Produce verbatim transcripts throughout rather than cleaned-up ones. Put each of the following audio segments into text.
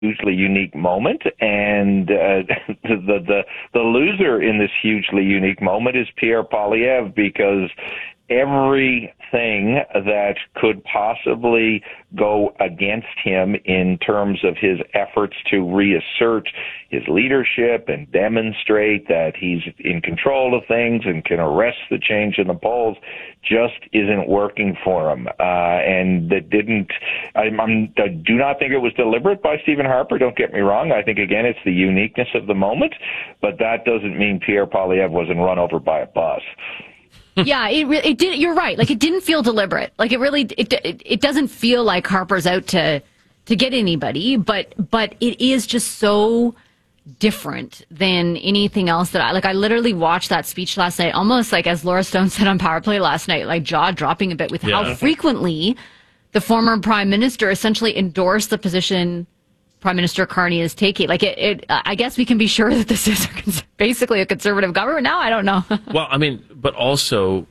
hugely unique moment, and uh, the, the the loser in this hugely unique moment is Pierre Poilievre, because everything that could possibly go against him in terms of his efforts to reassert his leadership and demonstrate that he's in control of things and can arrest the change in the polls just isn't working for him. Uh, and that didn't, I, I'm, I do not think it was deliberate by Stephen Harper, don't get me wrong. I think, again, it's the uniqueness of the moment, but that doesn't mean Pierre Poilievre wasn't run over by a bus. Yeah, it re- it did. You're right. Like, it didn't feel deliberate. Like, it really it it, it doesn't feel like Harper's out to to get anybody. But but it is just so different than anything else that I like. I literally watched that speech last night, almost like as Laura Stone said on Power Play last night, like jaw dropping a bit with yeah. how frequently the former prime minister essentially endorsed the position Prime Minister Carney is taking. Like, it, it, I guess we can be sure that this is a, basically a conservative government now. I don't know. Well, I mean, but also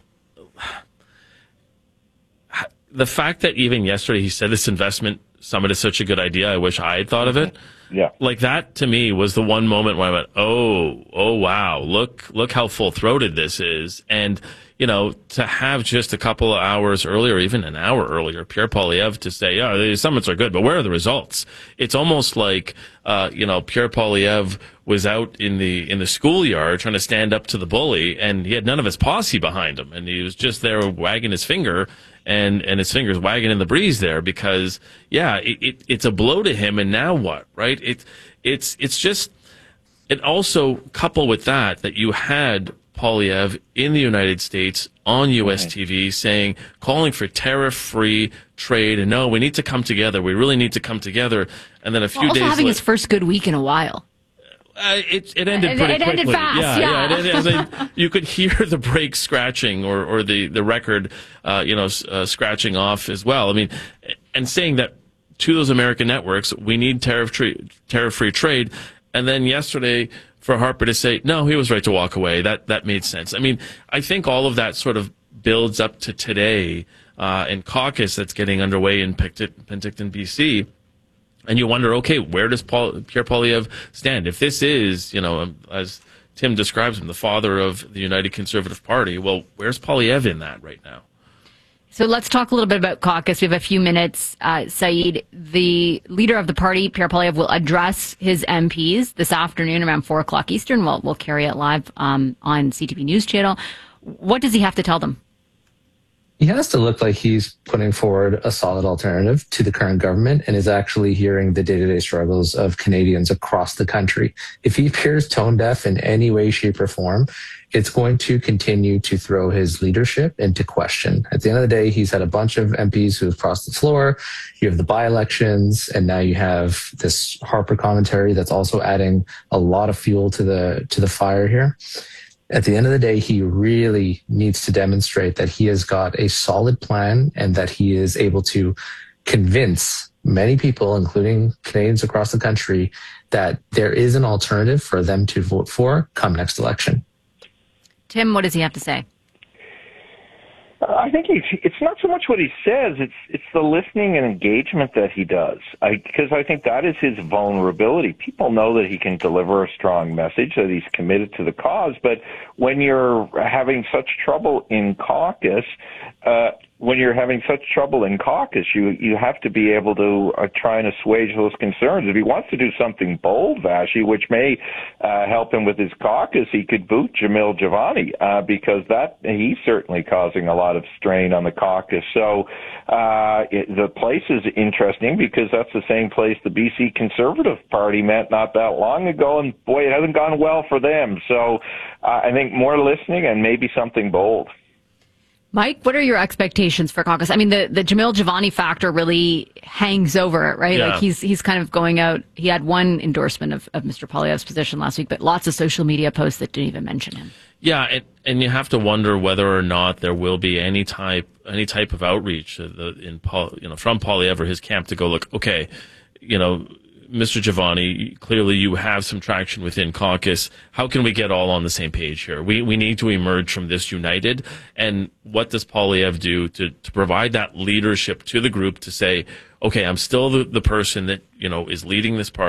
the fact that even yesterday he said this investment summit is such a good idea. I wish I had thought of it. Yeah. Like, that to me was the one moment where I went, oh, oh, wow, look, look how full throated this is. And, you know, to have just a couple of hours earlier, even an hour earlier, Pierre Poilievre to say, yeah, the summits are good, but where are the results? It's almost like, uh, you know, Pierre Poilievre was out in the, in the schoolyard trying to stand up to the bully, and he had none of his posse behind him. And he was just there wagging his finger and, and his fingers wagging in the breeze there because, yeah, it, it, it's a blow to him. And now what, right? It, it's, it's just, it also coupled with that, that you had Poilievre in the United States on U S T V saying, calling for tariff-free trade, and no, we need to come together. We really need to come together. And then a few well, also days having later, his first good week in a while. Uh, it, it ended pretty it, it quickly. ended fast, yeah, yeah. yeah it ended, as I, you could hear the brakes scratching, or, or the the record, uh, you know, uh, scratching off as well. I mean, and saying that to those American networks, we need tariff tra- tariff-free trade. And then yesterday, for Harper to say, no, he was right to walk away. That that made sense. I mean, I think all of that sort of builds up to today uh, in caucus that's getting underway in Penticton, B C. And you wonder, okay, where does Paul, Pierre Poilievre stand? If this is, you know, as Tim describes him, the father of the United Conservative Party, well, where's Poilievre in that right now? So let's talk a little bit about caucus. We have a few minutes. Uh, Saeed, the leader of the party, Pierre Poilievre, will address his M Ps this afternoon around four o'clock Eastern. We'll, we'll carry it live um, on C T V News Channel. What does he have to tell them? He has to look like he's putting forward a solid alternative to the current government and is actually hearing the day-to-day struggles of Canadians across the country. If he appears tone deaf in any way, shape, or form, it's going to continue to throw his leadership into question. At the end of the day, he's had a bunch of M Ps who have crossed the floor. You have the by-elections, and now you have this Harper commentary that's also adding a lot of fuel to the to the fire here. At the end of the day, he really needs to demonstrate that he has got a solid plan and that he is able to convince many people, including Canadians across the country, that there is an alternative for them to vote for come next election. Tim, what does he have to say? I think he, it's not so much what he says, it's it's the listening and engagement that he does, because I, I think that is his vulnerability. People know that he can deliver a strong message, that he's committed to the cause, but when you're having such trouble in caucus, uh, when you're having such trouble in caucus, you you have to be able to uh, try and assuage those concerns. If he wants to do something bold, Vashi, which may uh, help him with his caucus, he could boot Jamil Jivani, uh, because that he's certainly causing a lot of strain on the caucus. So uh, it, the place is interesting because that's the same place the B C Conservative Party met not that long ago, and boy, it hasn't gone well for them. So uh, I think more listening and maybe something bold. Mike, what are your expectations for caucus? I mean, the, the Jamil Jivani factor really hangs over it, right? Yeah. Like he's he's kind of going out. He had one endorsement of, of Mister Poilievre's position last week, but lots of social media posts that didn't even mention him. Yeah, and, and you have to wonder whether or not there will be any type any type of outreach uh, the, in Paul, you know, from Poilievre or his camp to go, look, okay, you know, Mister Giovanni, clearly you have some traction within caucus. How can we get all on the same page here? We we need to emerge from this united. And what does Poilievre do to, to provide that leadership to the group to say, okay, I'm still the, the person that, you know, is leading this party.